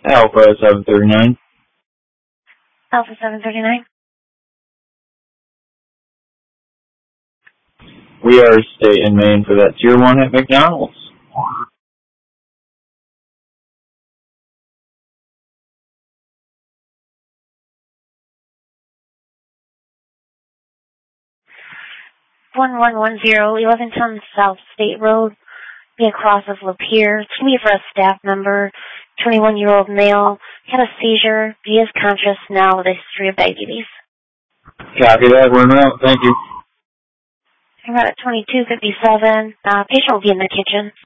Alpha 739. Alpha 739. We are stay in Maine for that Tier 1 at McDonald's. One 1110 South State Road, be across of Lapeer. It's going to be for a staff member, 21-year-old male, had a seizure. He is conscious now with a history of diabetes. Copy that. We're out. Thank you. We're at 2257. Patient will be in the kitchen.